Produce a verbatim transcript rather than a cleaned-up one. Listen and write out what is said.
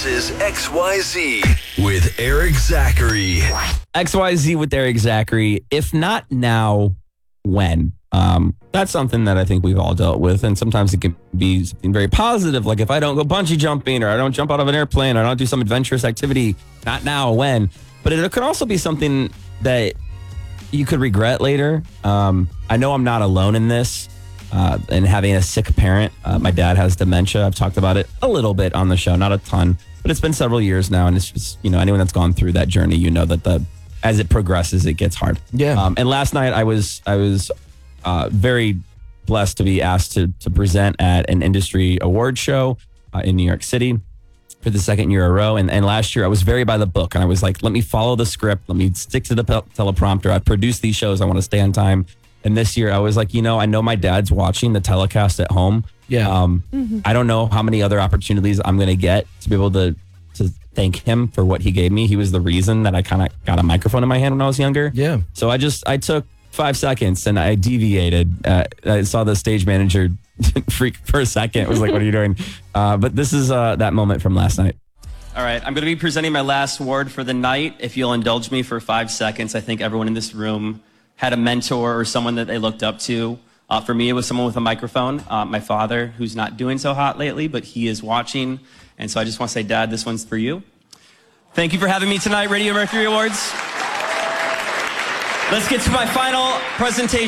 This is X Y Z with Eric Zachary. X Y Z with Eric Zachary. If not now, when? Um, that's something that I think we've all dealt with. And sometimes it can be something very positive. Like if I don't go bungee jumping or I don't jump out of an airplane or I don't do some adventurous activity, not now, when? But it could also be something that you could regret later. Um, I know I'm not alone in this. Uh, and having a sick parent. Uh, my dad has dementia. I've talked about it a little bit on the show, not a ton, but it's been several years now. And it's just, you know, anyone that's gone through that journey, you know that the as it progresses, it gets hard. Yeah. Um, and last night I was I was uh, very blessed to be asked to to present at an industry award show uh, in New York City for the second year in a row. And, and last year I was very by the book, and I was like, let me follow the script, let me stick to the pe- teleprompter. I produce these shows. I want to stay on time. And this year I was like, you know, I know my dad's watching the telecast at home. Yeah. Um, mm-hmm. I don't know how many other opportunities I'm going to get to be able to to thank him for what he gave me. He was the reason that I kind of got a microphone in my hand when I was younger. Yeah. So I just, I took five seconds and I deviated. Uh, I saw the stage manager freak for a second. It was like, what are you doing? Uh, but this is uh, that moment from last night. All right, I'm going to be presenting my last award for the night. If you'll indulge me for five seconds, I think everyone in this room had a mentor or someone that they looked up to. Uh, for me, it was someone with a microphone. Uh, my father, who's not doing so hot lately, but he is watching. And so I just want to say, Dad, this one's for you. Thank you for having me tonight, Radio Mercury Awards. Let's get to my final presentation.